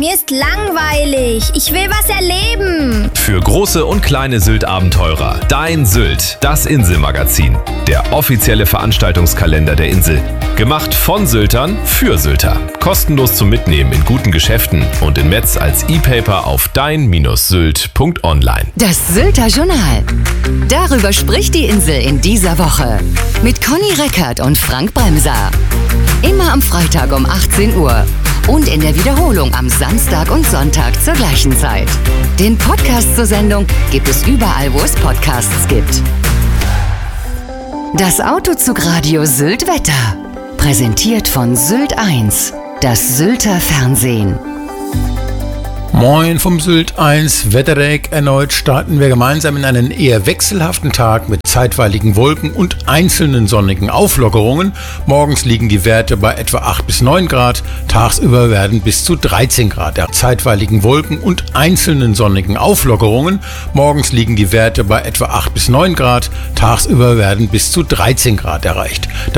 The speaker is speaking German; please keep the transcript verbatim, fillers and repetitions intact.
Mir ist langweilig. Ich will was erleben. Für große und kleine Sylt-Abenteurer. Dein Sylt, das Inselmagazin. Der offizielle Veranstaltungskalender der Insel. Gemacht von Syltern für Sylter. Kostenlos zum Mitnehmen in guten Geschäften und in Metz als E-Paper auf dein Sylt punkt online. Das Sylter Journal. Darüber spricht die Insel in dieser Woche. Mit Conny Reckert und Frank Bremser. Immer am Freitag um achtzehn Uhr. Und in der Wiederholung am Samstag und Sonntag zur gleichen Zeit. Den Podcast zur Sendung gibt es überall, wo es Podcasts gibt. Das Autozugradio Sylt Wetter. Präsentiert von Sylt eins, das Sylter Fernsehen. Moin vom Sylt eins Wetterdeck. Erneut starten wir gemeinsam in einen eher wechselhaften Tag mit zeitweiligen Wolken und einzelnen sonnigen Auflockerungen. Morgens liegen die Werte bei etwa acht bis neun Grad, tagsüber werden bis zu dreizehn Grad. Der zeitweiligen Wolken und einzelnen sonnigen Auflockerungen. Morgens liegen die Werte bei etwa acht bis neun Grad, tagsüber werden bis zu dreizehn Grad erreicht.